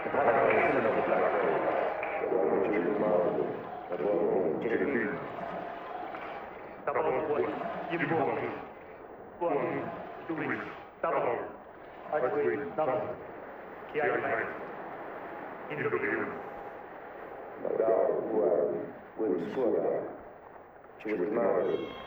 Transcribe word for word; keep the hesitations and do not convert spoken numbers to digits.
через Того Егор, Вон, Дури, Того, Отвы, Нам, Киаймай, Индубин. Madame, with Square, she was married.